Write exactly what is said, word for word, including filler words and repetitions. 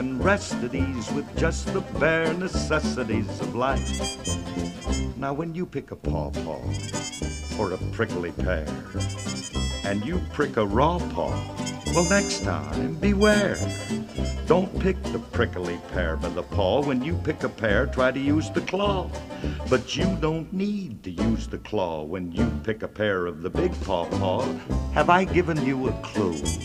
can rest at ease with just the bare necessities of life. Now when you pick a pawpaw or a prickly pear, and you prick a raw paw, well, next time, beware. Don't pick the prickly pear by the paw. When you pick a pear, try to use the claw. But you don't need to use the claw when you pick a pear of the big pawpaw. Have I given you a clue?